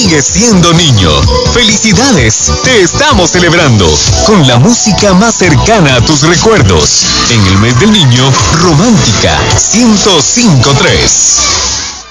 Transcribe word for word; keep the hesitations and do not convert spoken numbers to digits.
sigues siendo niño. ¡Felicidades! Te estamos celebrando con la música más cercana a tus recuerdos. En el mes del niño, Romántica ciento cinco punto tres.